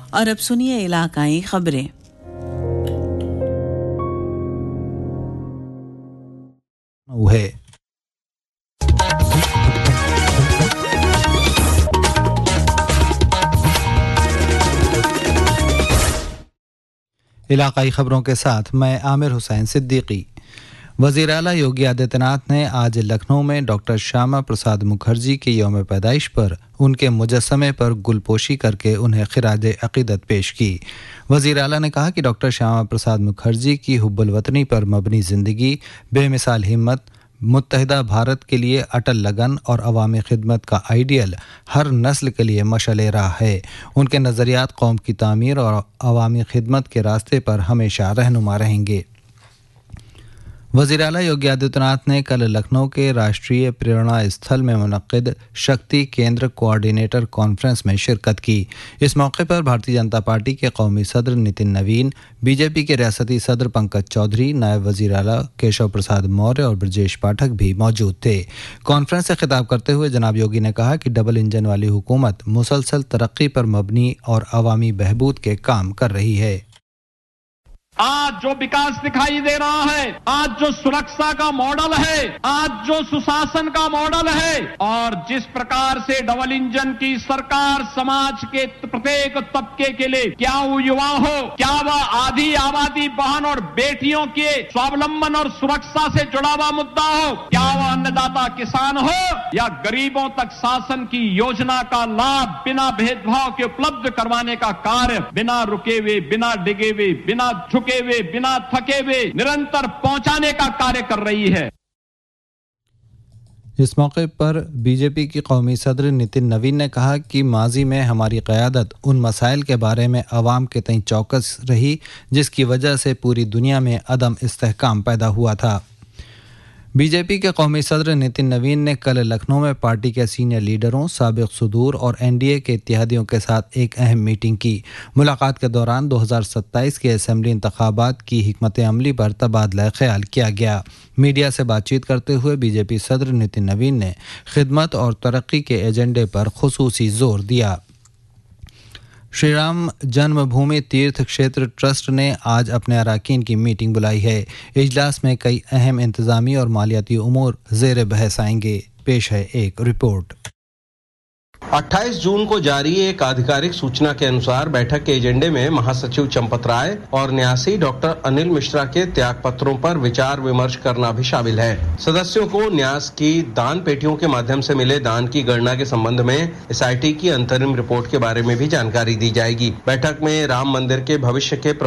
और अब सुनिए इलाकाई खबरें। इलाकाई खबरों के साथ मैं आमिर हुसैन सिद्दीकी। वज़ीर आला योगी आदित्यनाथ ने आज लखनऊ में डॉक्टर श्यामा प्रसाद मुखर्जी की यौम पैदाइश पर उनके मुजस्समे पर गुलपोशी करके उन्हें खिराज अक़ीदत पेश की। वज़ीर आला ने कहा कि डॉक्टर श्यामा प्रसाद मुखर्जी की हुब्बुल वतनी पर मबनी ज़िंदगी, बेमिसाल हिम्मत, मुत्तहिदा भारत के लिए अटल लगन और अवामी खिदमत का आइडियल हर नस्ल के लिए मशअल राह है। उनके नज़रियात कौम की तामीर और अवामी खिदमत के रास्ते पर हमेशा रहनुमा रहेंगे। वज़ीर आला योगी आदित्यनाथ ने कल लखनऊ के राष्ट्रीय प्रेरणा स्थल में मुनक़्क़िद शक्ति केंद्र कोऑर्डिनेटर कॉन्फ्रेंस में शिरकत की। इस मौके पर भारतीय जनता पार्टी के कौमी सदर नितिन नवीन, बीजेपी के रियासती सदर पंकज चौधरी, नायब वज़ीर आला केशव प्रसाद मौर्य और ब्रजेश पाठक भी मौजूद थे। कॉन्फ्रेंस से खिताब करते हुए जनाब योगी ने कहा कि डबल इंजन वाली हुकूमत मुसलसल तरक्की पर मबनी और अवामी बहबूद के काम कर रही है। आज जो विकास दिखाई दे रहा है, आज जो सुरक्षा का मॉडल है, आज जो सुशासन का मॉडल है और जिस प्रकार से डबल इंजन की सरकार समाज के प्रत्येक तबके के लिए, क्या वो युवा हो, क्या वह आधी आबादी बहन और बेटियों के स्वावलंबन और सुरक्षा से जुड़ा हुआ मुद्दा हो, क्या वह अन्नदाता किसान हो या गरीबों तक शासन की योजना का लाभ बिना भेदभाव के उपलब्ध करवाने का कार्य बिना रुके हुए, बिना डिगे हुए, बिना झुके हुए, बिना थके हुए निरंतर पहुंचाने का कार्य कर रही है। इस मौके पर बीजेपी की कौमी सदर नितिन नवीन ने कहा कि माजी में हमारी क़यादत उन मसाइल के बारे में अवाम के तई चौकस रही जिसकी वजह से पूरी दुनिया में अदम इस्तेहकाम पैदा हुआ था। बीजेपी के कौमी सदर नितिन नवीन ने कल लखनऊ में पार्टी के सीनियर लीडरों, साबिक़ सुदूर और एनडीए के इत्तेहादियों के साथ एक अहम मीटिंग की। मुलाकात के दौरान 2027 के असेंबली इंतखाबात की हिकमत अमली पर तबादला ख्याल किया गया। मीडिया से बातचीत करते हुए बीजेपी सदर नितिन नवीन ने खिदमत और तरक्की के एजेंडे पर खुसूसी जोर दिया। श्री राम जन्मभूमि तीर्थ क्षेत्र ट्रस्ट ने आज अपने अरकान की मीटिंग बुलाई है। इजलास में कई अहम इंतजामी और मालियाती उमूर ज़ेर बहस आएंगे। पेश है एक रिपोर्ट। 28 जून को जारी एक आधिकारिक सूचना के अनुसार बैठक के एजेंडे में महासचिव चंपत राय और न्यासी डॉक्टर अनिल मिश्रा के त्याग पत्रों पर विचार विमर्श करना भी शामिल है। सदस्यों को न्यास की दान पेटियों के माध्यम से मिले दान की गणना के संबंध में एसआईटी की अंतरिम रिपोर्ट के बारे में भी जानकारी दी जाएगी। बैठक में राम मंदिर के भविष्य के